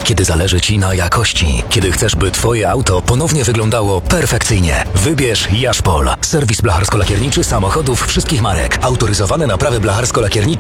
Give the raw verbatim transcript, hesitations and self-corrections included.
Kiedy zależy Ci na jakości. Kiedy chcesz, by Twoje auto ponownie wyglądało perfekcyjnie. Wybierz Jaszpol. Serwis blacharsko-lakierniczy samochodów wszystkich marek. Autoryzowane naprawy blacharsko-lakiernicze